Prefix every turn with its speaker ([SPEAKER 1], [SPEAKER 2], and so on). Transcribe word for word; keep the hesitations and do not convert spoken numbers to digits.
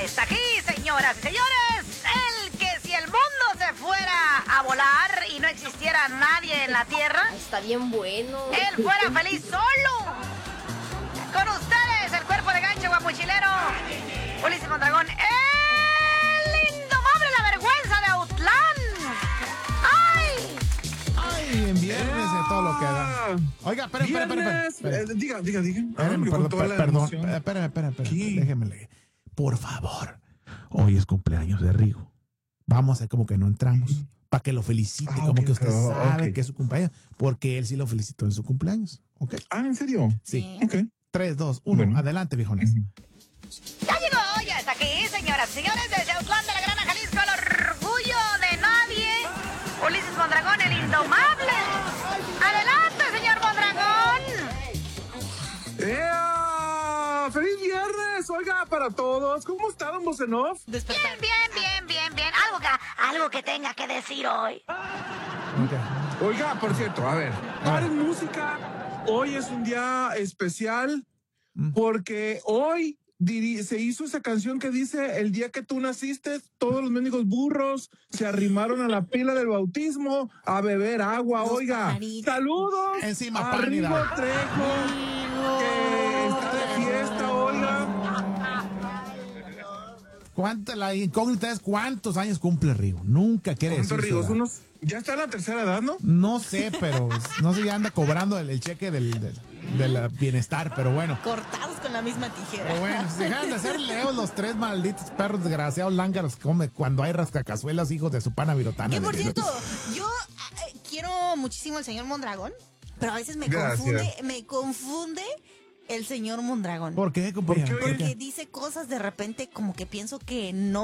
[SPEAKER 1] está aquí, señoras y señores. El que si el mundo se fuera a volar y no existiera nadie en la tierra,
[SPEAKER 2] Está bien bueno.
[SPEAKER 1] él fuera feliz solo. Con ustedes, el cuerpo de gancho guapuchilero, Ulises Mondragón, el indomable, la vergüenza de Autlán. ¡Ay!
[SPEAKER 3] Ay, en viernes de todo lo que da. Oiga, espera, espera, espera.
[SPEAKER 4] Viernes.
[SPEAKER 3] espera.
[SPEAKER 4] Eh, diga, diga, diga. Ah,
[SPEAKER 3] Espérame,
[SPEAKER 4] me
[SPEAKER 3] perdón,
[SPEAKER 4] contó la
[SPEAKER 3] perdón,
[SPEAKER 4] emoción.
[SPEAKER 3] espera, espera, espera,
[SPEAKER 4] ¿Qué?
[SPEAKER 3] déjeme leer. Por favor, hoy es cumpleaños de Rigo. Vamos a hacer como que no entramos, para que lo felicite,
[SPEAKER 4] Ah,
[SPEAKER 3] como
[SPEAKER 4] ok,
[SPEAKER 3] que usted
[SPEAKER 4] oh,
[SPEAKER 3] sabe
[SPEAKER 4] ok.
[SPEAKER 3] que es su cumpleaños, porque él sí lo felicitó en su cumpleaños, ¿ok?
[SPEAKER 4] Ah, ¿en serio?
[SPEAKER 3] Sí.
[SPEAKER 4] Ok.
[SPEAKER 3] Tres, dos, uno,
[SPEAKER 4] Bueno.
[SPEAKER 3] adelante, viejones.
[SPEAKER 1] Ya llegó, ya está aquí, señoras y señores, desde Autlán de la Grana, Jalisco, el orgullo de nadie, Ulises Mondragón, el indomable. Adelante, señor Mondragón.
[SPEAKER 4] ¡Ea! ¡Feliz viernes! Oiga, para todos. ¿Cómo está, don Bocenov?
[SPEAKER 1] Bien, bien, bien, bien, bien. Algo que, algo que tenga que decir hoy.
[SPEAKER 3] Ok.
[SPEAKER 4] Oiga, por cierto, a ver, paren música. Hoy es un día especial porque hoy diri- se hizo esa canción que dice: el día que tú naciste, todos los mendigos burros se arrimaron a la pila del bautismo a beber agua.
[SPEAKER 2] Los
[SPEAKER 4] Oiga,
[SPEAKER 2] pajaritos.
[SPEAKER 4] saludos
[SPEAKER 3] Encima,
[SPEAKER 4] a
[SPEAKER 3] pálida.
[SPEAKER 4] Rigo Trejo, que está de fiesta, oiga.
[SPEAKER 3] ¿Cuánta, la incógnita es cuántos años cumple Rigo? Nunca quiere decir
[SPEAKER 4] ¿Cuántos
[SPEAKER 3] su
[SPEAKER 4] Rigos?
[SPEAKER 3] edad.
[SPEAKER 4] Unos, ya está en la tercera edad, ¿no?
[SPEAKER 3] No sé, pero no sé, ya anda cobrando el, el cheque del, del, del bienestar, pero bueno.
[SPEAKER 2] Cortados con la misma tijera.
[SPEAKER 3] Pero bueno, si dejan de ser leos los tres malditos perros desgraciados lángaros que come cuando hay rascacazuelas, hijos de su pana virotana.
[SPEAKER 2] Que por
[SPEAKER 3] de-
[SPEAKER 2] cierto, yo eh, quiero muchísimo al señor Mondragón, pero a veces me
[SPEAKER 4] Gracias.
[SPEAKER 2] confunde, me confunde el señor Mondragón.
[SPEAKER 3] ¿Por qué, compañero?
[SPEAKER 4] ¿Por qué?
[SPEAKER 3] ¿Por qué?
[SPEAKER 2] Porque dice cosas de repente como que pienso que no